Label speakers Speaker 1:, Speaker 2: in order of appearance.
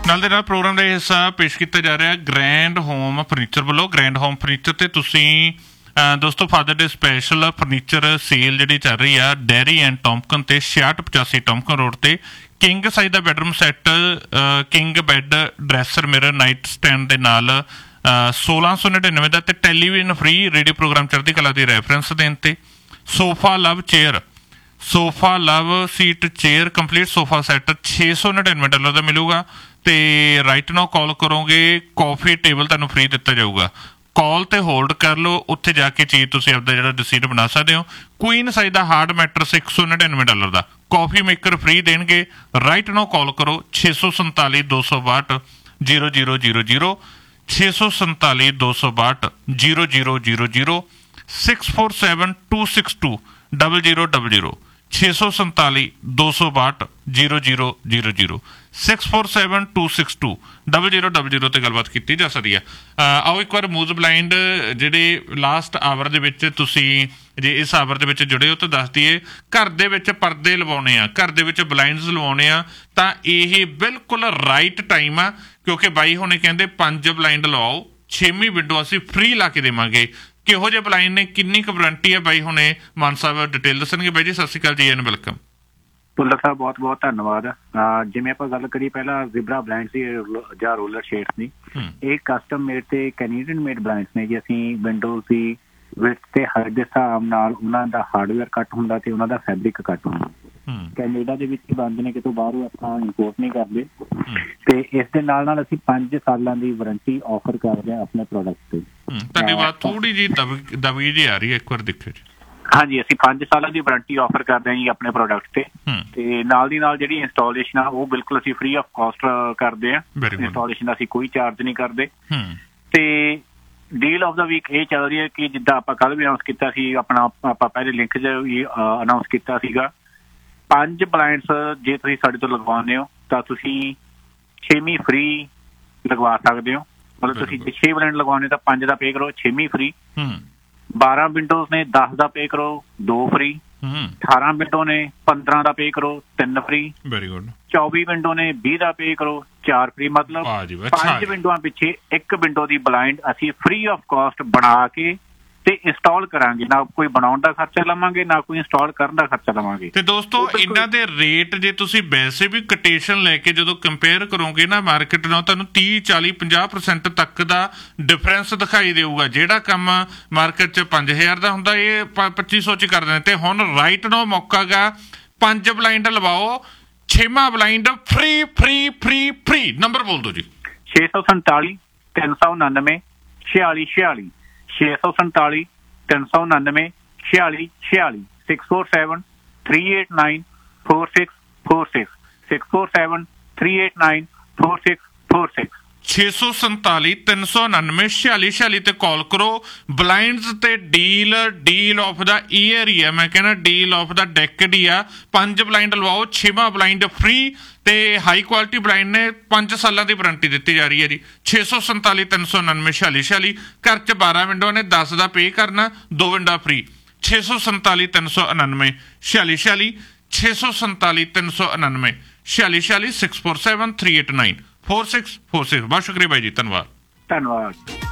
Speaker 1: ਨਾਲ ਦੇ ਨਾਲ ਪ੍ਰੋਗਰਾਮ ਦਾ ਹਿੱਸਾ ਪੇਸ਼ ਕੀਤਾ ਜਾ ਰਿਹਾ ਗ੍ਰੈਂਡ ਹੋਮ ਫਰਨੀਚਰ ਵੱਲੋਂ। ਗ੍ਰੈਂਡ ਹੋਮ ਫਰਨੀਚਰ ਤੇ ਤੁਸੀਂ ਦੋਸਤੋ father day special furniture sale ਜਿਹੜੀ ਚੱਲ ਰਹੀ ਆ ਡੈਰੀ ਐਂਡ ਟੌਮਕਨ ਤੇ 6685 ਟੌਮਕਨ ਰੋਡ ਤੇ ਕਿੰਗ ਸਾਈਜ਼ ਦਾ bedroom set, king bed, dresser mirror, night stand ਦੇ ਨਾਲ 1699 ਦਾ ਤੇ ਟੈਲੀਵਿਜ਼ਨ ਫ੍ਰੀ, ਰੇਡੀਓ ਪ੍ਰੋਗਰਾਮ ਚੜ੍ਹਦੀ ਕਲਾ ਦੀ ਰੈਫਰੈਂਸ ਦੇਣ ਤੇ ਸੋਫਾ ਲਵ ਚੇਅਰ, ਸੋਫਾ ਲਵ seat chair complete sofa set $699 ਦਾ ਮਿਲੂਗਾ। ਤੇ ਰਾਈਟ ਨਾਓ ਕਾਲ ਕਰੋਗੇ ਕੌਫੀ ਟੇਬਲ ਤੁਹਾਨੂੰ ਫ੍ਰੀ ਦਿੱਤਾ ਜਾਊਗਾ। ਕਾਲ ਤੇ ਹੋਲਡ ਕਰ ਲਓ, ਉੱਥੇ ਜਾ ਕੇ ਚੀਜ਼ ਤੁਸੀਂ ਆਪਦਾ ਜਿਹੜਾ ਡਿਸੀਜਨ ਬਣਾ ਸਕਦੇ ਹੋ। ਕੁਈਨ ਸਾਈਜ਼ ਦਾ ਹਾਰਡ ਮੈਟਰਸ $199 ਦਾ, ਕੌਫੀ ਮੇਕਰ ਫ੍ਰੀ ਦੇਣਗੇ। ਰਾਈਟ ਨਾਓ ਕਾਲ ਕਰੋ 647 262 0000 647 262 0000 647 262 0000 647 262 0000 647 262 0000 ਤੇ ਗੱਲਬਾਤ ਕੀਤੀ ਜਾ ਸਕਦੀ ਹੈ। ਆਓ ਇੱਕ ਵਾਰ ਮੂਜ਼ ਬਲਾਈਂਡ ਜਿਹੜੇ ਲਾਸਟ ਆਵਰ ਦੇ ਵਿੱਚ ਤੁਸੀਂ ਜੇ ਇਸ ਆਵਰ ਦੇ ਵਿੱਚ ਜੁੜੇ ਹੋ ਤਾਂ ਦੱਸ ਦਈਏ, ਘਰ ਦੇ ਵਿੱਚ ਪਰਦੇ ਲਵਾਉਣੇ ਆ, ਘਰ ਦੇ ਵਿੱਚ ਬਲਾਈਂਡਸ ਲਵਾਉਣੇ ਆ ਤਾਂ ਇਹ ਬਿਲਕੁਲ ਰਾਈਟ ਟਾਈਮ ਆ, ਕਿਉਂਕਿ ਬਾਈ ਹੁਣੇ ਕਹਿੰਦੇ 5 ਬਲਾਈਂਡ ਲਵਾਓ, 6ਵੀਂ ਵਿੰਡੋ ਅਸੀਂ ਫ੍ਰੀ ਲਾ ਕੇ ਦੇਵਾਂਗੇ। ਕਿਹੋ ਜਿਹੇ ਬਲਾਈਂਡ ਨੇ, ਕਿੰਨੀ ਕੁ ਵਾਰੰਟੀ ਹੈ, ਬਾਈ ਹੁਣੇ ਮਾਨ ਸਾਹਿਬ ਡਿਟੇਲ ਦੱਸਣਗੇ। ਬਾਈ ਜੀ ਸਤਿ ਸ਼੍ਰੀ ਅਕਾਲ ਜੀ ਐਨ ਵੈਲਕਮ।
Speaker 2: ਭੁੱਲਰ ਸਾਹਿਬ ਬਹੁਤ ਬਹੁਤ ਧੰਨਵਾਦ। ਜਿਵੇਂ ਆਪਾਂ ਗੱਲ ਕਰੀਏ ਪਹਿਲਾਂ ਜ਼ਿਬਰਾ ਬਲਾਈਂਡ ਸੀ ਜਾਂ ਰੋਲਰ ਸ਼ੇਡਸ ਦੀ, ਇਹ ਕਸਟਮ ਮੇਡ ਤੇ ਕੈਨੇਡੀਅਨ ਮੇਡ ਬਲਾਈਂਡਸ ਨੇ ਜੀ। ਅਸੀਂ ਵਿੰਡੋਜ਼ ਦੀ ਵਿਡਥ ਤੇ ਹਾਈਟ ਦੇ ਹਿਸਾਬ ਨਾਲ ਉਹਨਾਂ ਦਾ ਹਾਰਡਵੇਅਰ ਕੱਟ ਹੁੰਦਾ ਤੇ ਉਹਨਾਂ ਦਾ ਫੈਬਰਿਕ ਕੱਟ ਹੁੰਦਾ। ਕੈਨੇਡਾ ਦੇ ਵਿੱਚ ਬਣਦੇ ਨੇ, ਕਿਤੋਂ ਬਾਹਰੋਂ ਆਪਾਂ ਇੰਪੋਰਟ ਨਹੀਂ ਕਰਦੇ। ਤੇ ਇਸ ਦੇ ਨਾਲ ਨਾਲ ਅਸੀਂ 5 ਸਾਲਾਂ ਦੀ ਵਾਰੰਟੀ ਆਫਰ ਕਰਦੇ ਹਾਂ ਆਪਣੇ ਪ੍ਰੋਡਕਟ ਤੇ।
Speaker 1: ਤੁਹਾਡੀ ਬਾਤ ਥੋੜੀ ਜਿਹੀ ਦਬੀ ਜਿਹੀ ਆ ਰਹੀ ਹੈ, ਇੱਕ ਵਾਰ ਦੇਖਿਓ ਜੀ।
Speaker 2: ਹਾਂਜੀ, ਅਸੀਂ 5 ਸਾਲਾਂ ਦੀ ਵਾਰੰਟੀ ਆਫਰ ਕਰਦੇ ਹਾਂ ਜੀ ਆਪਣੇ ਪ੍ਰੋਡਕਟ ਤੇ ਨਾਲ ਦੀ ਨਾਲ ਜਿਹੜੀ ਇੰਸਟਾਲੇਸ਼ਨ ਆ ਉਹ ਬਿਲਕੁਲ ਅਸੀਂ ਫ੍ਰੀ ਆਫ ਕਾਸਟ ਕਰਦੇ ਹਾਂ। ਇੰਸਟਾਲੇਸ਼ਨ ਦਾ ਅਸੀਂ ਕੋਈ ਚਾਰਜ ਨਹੀਂ ਕਰਦੇ। ਤੇ ਡੀਲ ਆਫ ਦਾ ਵੀਕ ਇਹ ਚੱਲ ਰਹੀ ਹੈ ਕਿ ਜਿੱਦਾਂ ਆਪਾਂ ਕੱਲ੍ਹ ਵੀ ਅਨਾਊਂਸ ਕੀਤਾ ਸੀ, ਆਪਣਾ ਆਪਾਂ ਪਹਿਲੇ ਲਿੰਕ 'ਚ ਵੀ ਅਨਾਊਂਸ ਕੀਤਾ ਸੀਗਾ, 5 ਬਲਾਈਂਡਸ ਜੇ ਤੁਸੀਂ ਸਾਡੇ ਤੋਂ ਲਗਵਾਉਂਦੇ ਹੋ ਤਾਂ ਤੁਸੀਂ 6ਵੀਂ ਫ੍ਰੀ ਲਗਵਾ ਸਕਦੇ ਹੋ। ਮਤਲਬ ਤੁਸੀਂ ਜੇ 6 ਬਲਾਈਂਡ ਲਗਵਾਉਂਦੇ ਤਾਂ 5 ਦਾ ਪੇ ਕਰੋ, 6ਵੀਂ ਫ੍ਰੀ। 12 ਵਿੰਡੋਜ਼ ਨੇ 10 ਦਾ ਪੇ ਕਰੋ, 2 ਫ੍ਰੀ। 18 ਵਿੰਡੋ ਨੇ 15 ਦਾ ਪੇ ਕਰੋ, 3 ਫ੍ਰੀ। Very good. 24 ਵਿੰਡੋ ਨੇ 20 ਦਾ ਪੇ ਕਰੋ, 4 ਫ੍ਰੀ। ਮਤਲਬ 5 ਵਿੰਡੋਆਂ ਪਿੱਛੇ 1 ਵਿੰਡੋ ਦੀ ਬਲਾਈਂਡ ਅਸੀਂ ਫ੍ਰੀ ਆਫ ਕਾਸਟ ਬਣਾ ਕੇ ਤੇ ਇੰਸਟਾਲ ਕਰਾਂਗੇ। ਨਾ ਕੋਈ ਬਣਾਉਣ ਦਾ ਖਰਚਾ ਲਵਾਂਗੇ, ਨਾ ਕੋਈ ਇੰਸਟਾਲ ਕਰਨ ਦਾ ਖਰਚਾ ਲਵਾਂਗੇ।
Speaker 1: ਤੇ ਦੋਸਤੋ ਇਹਨਾਂ ਦੇ ਰੇਟ ਜੇ ਤੁਸੀਂ ਵੈਸੇ ਵੀ ਕੋਟੇਸ਼ਨ ਲੈ ਕੇ ਜਦੋਂ ਕੰਪੇਅਰ ਕਰੋਗੇ ਨਾ ਮਾਰਕੀਟ ਨਾਲ, ਤੁਹਾਨੂੰ 30 40 50% ਤੱਕ ਦਾ ਡਿਫਰੈਂਸ ਦਿਖਾਈ ਦੇਊਗਾ। ਜਿਹੜਾ ਕੰਮ ਮਾਰਕੀਟ 'ਚ 5000 ਦਾ ਹੁੰਦਾ ਇਹ 2500 'ਚ ਕਰ ਦਿੰਦੇ। ਤੇ ਹੁਣ ਰਾਈਟ ਨਾਓ ਮੌਕਾ ਗਾ, 5 blind ਲਵਾਓ, 6ਵਾਂ blind free free free free. Number ਬੋਲ ਦਿਓ ਜੀ।
Speaker 2: 647 399 4646 647 399 4646 647 389 4646 647 389 4646
Speaker 1: 647 399 4646 ਤੇ ਕਾਲ ਕਰੋ। ਬਲਾਈਂਡਸ ਤੇ ਡੀਲ ਆਫ ਦਾ ਈਅਰ ਹੀ ਆ, ਮੈਂ ਕਹਿੰਦਾ ਡੀਲ ਆਫ ਦਾ ਡੈਕਡ ਹੀ ਆ। 5 ਬਲਾਈਂਡ ਲਵਾਓ, 6ਵਾਂ ਬਲਾਈਂਡ ਫ੍ਰੀ ਤੇ ਹਾਈ ਕੁਆਲਿਟੀ ਬਲਾਈਂਡ ਨੇ 5 ਸਾਲਾਂ ਦੀ ਵਾਰੰਟੀ ਦਿੱਤੀ ਜਾ ਰਹੀ ਹੈ ਜੀ। 647 399 4646 ਘਰ 'ਚ 12 ਵਿੰਡੋ ਨੇ 10 ਦਾ ਪੇ ਕਰਨਾ, 2 ਵਿੰਡੋ ਫ੍ਰੀ। 647 399 4646 647 399 4646 647 389 4646। ਬਹੁਤ ਸ਼ੁਕਰੀਆ ਬਾਈ ਜੀ, ਧੰਨਵਾਦ।